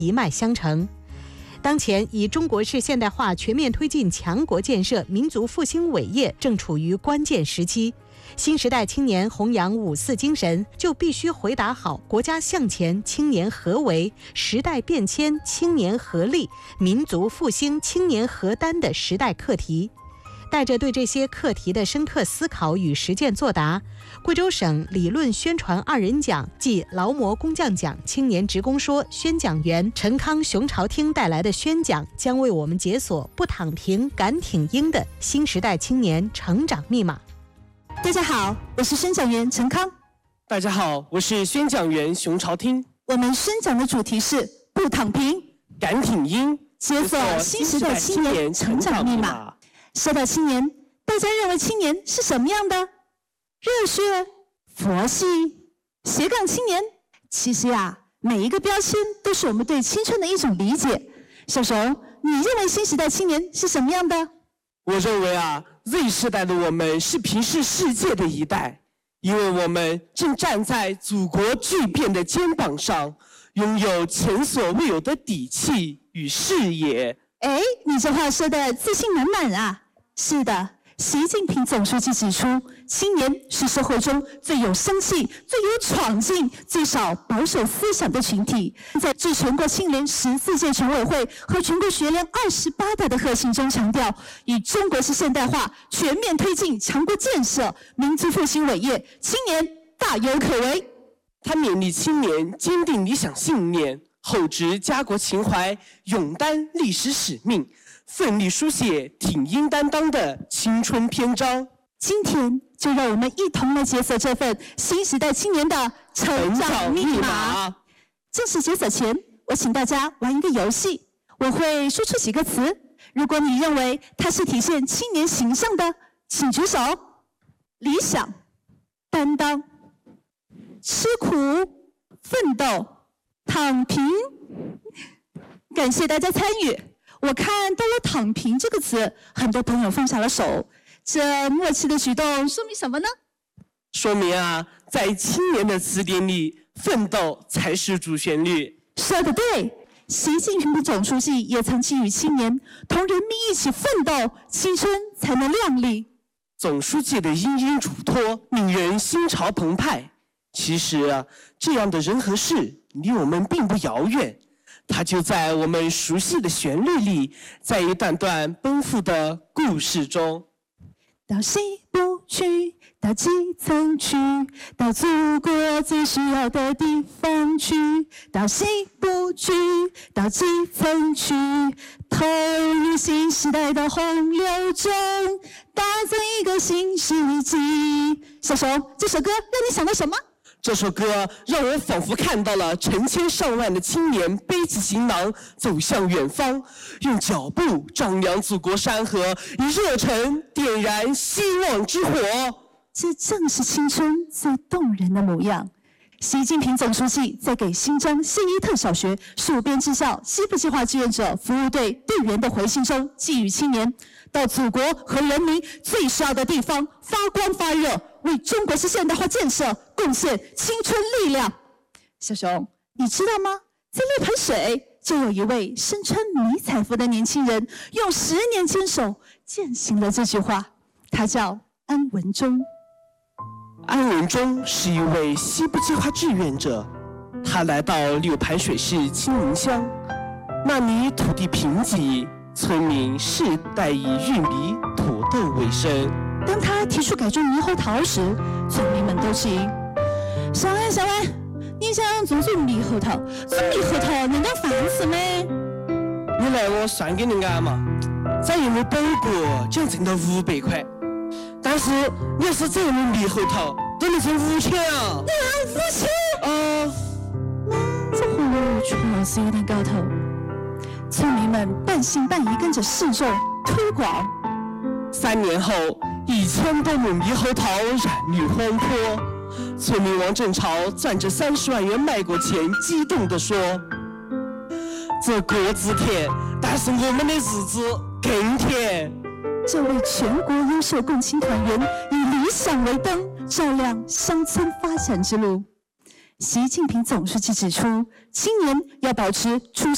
一脉相承。当前，以中国式现代化全面推进强国建设、民族复兴伟业正处于关键时期。新时代青年弘扬五四精神，就必须回答好国家向前青年何为、时代变迁青年何力、民族复兴青年何担的时代课题。带着对这些课题的深刻思考与实践作答，贵州省理论宣传2人奖暨劳模工匠奖青年职工说宣讲员陈康、熊朝听带来的宣讲，将为我们解锁不躺平、敢挺英的新时代青年成长密码。 大家好，我是宣讲员陈康。 大家好，我是宣讲员熊朝听。 我们宣讲的主题是不躺平、 敢挺英， 解锁新时代青年成长密码。说到青年，大家认为青年是什么样的？热血、佛系、斜杠青年？其实呀，每一个标签都是我们对青春的一种理解。小熊，你认为新时代青年是什么样的？ 我认为Z 世代的我们是平视世界的一代，因为我们正站在祖国巨变的肩膀上，拥有前所未有的底气与视野。 你这话说的自信满满啊！是的，习近平总书记指出，青年是社会中最有生气、最有闯劲、最少保守思想的群体。在致全国青联14届全委会和全国学联28大的贺信中强调，以中国式现代化全面推进强国建设、民族复兴伟业，青年大有可为。 他勉励青年坚定理想信念，厚植家国情怀，勇担历史使命，奋力书写挺英担当的青春篇章。 今天就让我们一同来解锁这份新时代青年的成长密码。正式解锁前，我请大家玩一个游戏，我会说出几个词，如果你认为它是体现青年形象的，请举手。理想、担当、吃苦、奋斗、躺平。感谢大家参与。我看到了“躺平”这个词，很多朋友放下了手。这默契的举动说明什么呢？ 说明在青年的词典里，奋斗才是主旋律。 说得对，习近平的总书记也曾寄语青年，同人民一起奋斗，青春才能亮丽。 总书记的殷殷嘱托令人心潮澎湃。其实这样的人和事离我们并不遥远，它就在我们熟悉的旋律里，在一段段奔赴的故事中。 到西部去，到基层去，到祖国最需要的地方去。到西部去，到基层去，投入新时代的洪流中，打造一个新世纪。小熊，这首歌让你想到什么？ 这首歌让我仿佛看到了成千上万的青年背起行囊走向远方，用脚步丈量祖国山河，以热忱点燃希望之火。 这正是青春最动人的模样。习近平总书记在给新疆谢依特小学戍边支校西部计划志愿者服务队队员的回信中寄语青年，到祖国和人民最需要的地方发光发热，为中国式现代化建设贡献青春力量。小熊，你知道吗？在六盘水就有一位身穿迷彩服的年轻人，用10年坚守践行了这句话。他叫安文忠。 安文忠是一位西部计划志愿者，他来到六盘水市青林乡，那里土地贫瘠，村民世代以玉米、土豆为生。 当他提出改种猕猴桃时，村民们都起小安，你想种猕猴桃？种猕猴桃人家烦死没？ 你来我算给你安嘛，咱又没保过，就挣到500块。但是你要是这种猕猴桃，都能挣5000啊！ 你还5000？这葫芦确实有点搞头。村民们半信半疑跟着示众推广。 3年后，1000多亩猕猴桃染绿荒坡。村民王正朝攥着30万元卖过钱，激动地说：“这果子甜，但是我们的日子更甜。” 这位全国优秀共青团员以理想为灯，照亮乡村发展之路。习近平总书记指出，青年要保持初心。